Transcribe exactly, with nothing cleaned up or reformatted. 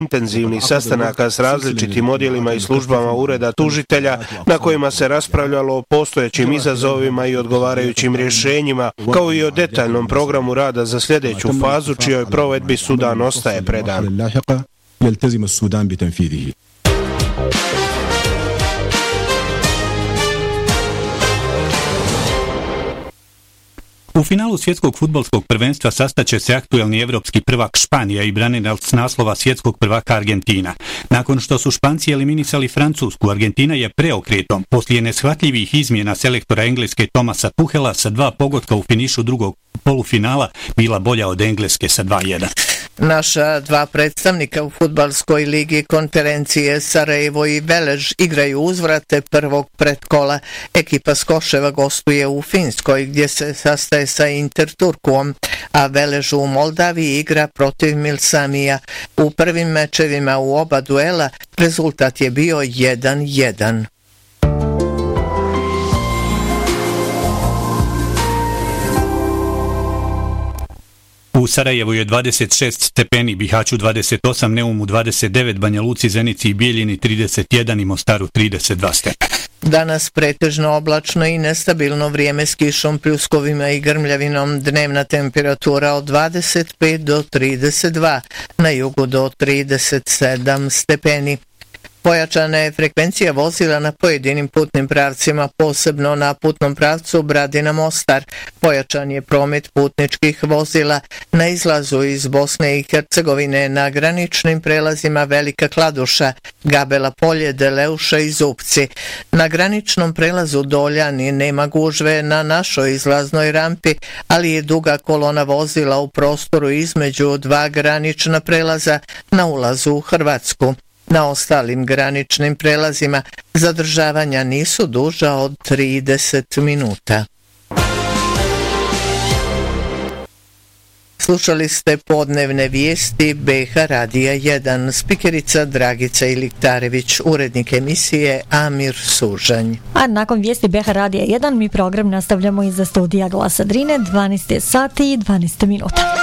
intenzivnih sastanaka s različitim odjelima i službama ureda tužitelja na kojima se raspravljalo o postojećim izazovima i odgovarajućim rješenjima, kao i o detaljnom programu rada za sljedeću fazu čijoj provedbi Sudan ostaje predan. U finalu svjetskog fudbalskog prvenstva sastaće se aktuelni evropski prvak Španija i branilac naslova svjetskog prvaka Argentina. Nakon što su Španci eliminisali Francusku, Argentina je preokretom poslije neshvatljivih izmjena selektora Engleske Thomasa Tuchela sa dva pogotka u finišu drugog polufinala bila bolja od Engleske sa dva jedan. Naša dva predstavnika u fudbalskoj ligi konferencije Sarajevo i Velež igraju uzvrate prvog predkola. Ekipa Skoševa gostuje u Finskoj gdje se sastaje sa Interturkuom, a Velež u Moldaviji igra protiv Milsamija. U prvim mečevima u oba duela rezultat je bio jedan jedan. U Sarajevu je dvadeset šest stepeni, Bihaću dvadeset osam, Neumu dvadeset devet, Banja Luci, Zenici i Bijeljini trideset jedan i Mostaru trideset dva stepena. Danas pretežno oblačno i nestabilno vrijeme s kišom, pljuskovima i grmljavinom, dnevna temperatura od dvadeset pet do trideset dva, na jugu do trideset sedam stepeni. Pojačana je frekvencija vozila na pojedinim putnim pravcima, posebno na putnom pravcu Bradina-Mostar. Pojačan je promet putničkih vozila na izlazu iz Bosne i Hercegovine na graničnim prelazima Velika Kladuša, Gabela Polje, Deleuša i Zupci. Na graničnom prelazu Doljani nema gužve na našoj izlaznoj rampi, ali je duga kolona vozila u prostoru između dva granična prelaza na ulazu u Hrvatsku. Na ostalim graničnim prelazima zadržavanja nisu duža od trideset minuta. Slušali ste podnevne vijesti B H Radija jedan, spikerica Dragica Iliktarević, urednik emisije Amir Sužanj. A nakon vijesti B H Radija jedan mi program nastavljamo iza studija Glasa Drine, dvanaest sati i dvanaest minuta.